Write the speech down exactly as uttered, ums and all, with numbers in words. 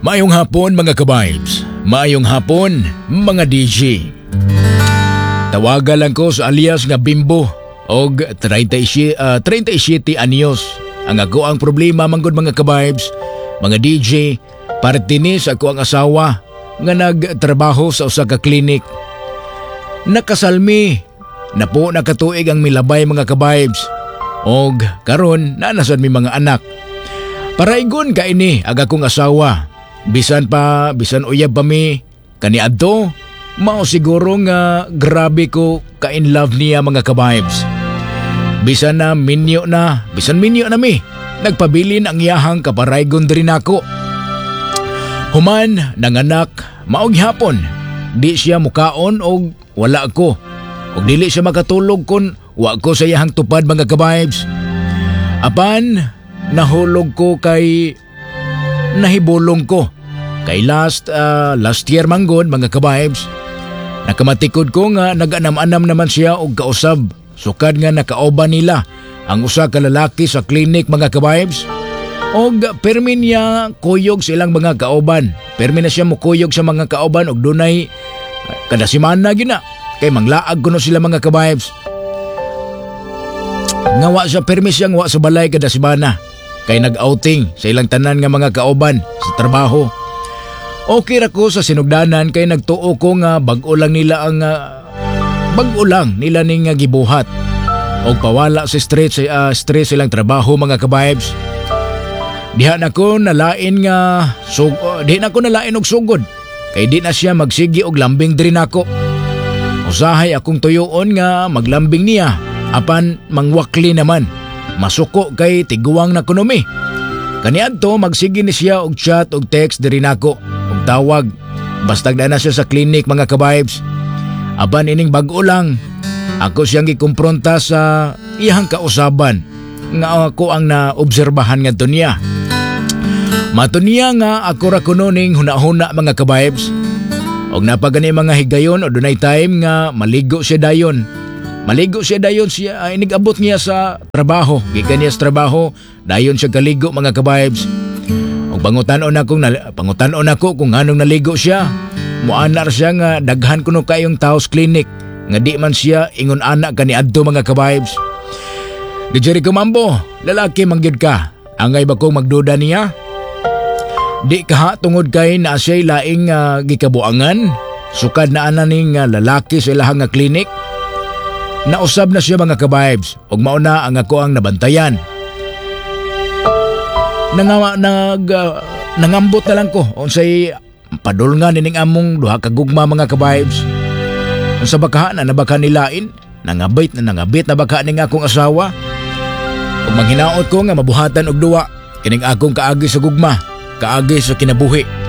Maayong hapon mga ka-vibes. Maayong hapon mga D J. Tawaga lang ko sa alias nga Bimbo og thirty-seven, uh, thirty-seven anyos. Ang ako ang problema manggod mga ka-vibes, mga D J, partinis ako ang asawa nga nagtrabaho sa usa ka klinik. Nakasalmi na po nakatuig ang milabay mga ka-vibes. Og karon naanasan mi mga anak. Paraigon ka ini aga kong asawa. Bisan pa, bisan uyab pa mi kaniadto, mao siguro nga grabe ko ka-in love niya mga ka-vibes. Bisan na minyo na, bisan minyo na mi, nagpabilin ang iyahang kaparaigon diri nako. Human nanganak maog hapon, di siya mukaon og wala ko. Og dili siya makatulog kun wa ko sa iyahang tupad mga ka-vibes. Apan nahulog ko kay nahibulong ko kay last uh, last year manggod mga ka-vibes. Nakamatikod ko nga nag-anam-anam naman siya og kausab, sukad nga nakaoban nila ang usa ka lalaki sa klinik mga ka-vibes. Og permi niya kuyog sa ilang mga kaoban, permi na siya mukuyog sa mga kaoban og dunay kada semana gyud na kay manglaag kuno sila mga ka-vibes. Nga wa siya permi siyang wa sa balay kada semana kay nag-outing sa ilang tanan nga mga kaoban sa trabaho. Okay ra ko sa sinugdanan kay nagtuo ko nga bag-o lang nila ang uh, bag-o lang nila ning nga gibuhat og pawala sa stress sa uh, stress silang trabaho mga ka-vibes. Diha na ko nalain nga sug uh, di na ko nalain og sugod kay di na siya magsigi og lambing diri nako. Usahay akong tuyoon nga maglambing niya apan mangwakli naman. Masuko kay tiguwang na kuno mi. Kaniadto magsige ni siya og chat og text diri nako og tawag basta na siya sa klinik mga ka-vibes. Aban ining bag-o lang ako siyang gikumpronta sa iyang kausaban nga ako ang naobserbahan ngadto niya. Mato niya nga ako ra kuno ning hunahuna mga ka-vibes. Og napagani mga higayon o dunay time nga maligo siya dayon. Maligo siya dayon siya ay nigabot niya sa trabaho. Gikan niya sa trabaho, dayon siya kaligo mga ka-vibes. Og pangutan-on ako, pangutan-on ako kung anong naligo siya. Muanar siya nga daghan kuno kayong taos klinik nga di man siya ingon anak kaniadto mga ka-vibes. Di jeri ko mambo, lalaki mangyud ka. Angay ba kong magduda niya? Di ka tungod kay na siya'y laing uh, gikabuangan. Sukad na ananing uh, lalaki sa ilahang nga klinik. Nausab na siya mga ka-vibes og mauna ang ako ang nabantayan. Nang, nag, uh, nangambot na lang ko unsay padulngan nining among duha ka gugma mga ka-vibes. Unsa baka na nabaka nilain, nangabit na nangabit na baka ning akong asawa. Ug manghinaot ko nga mabuhatan og duwa kining akong kaagi sa gugma, kaagi sa kinabuhi.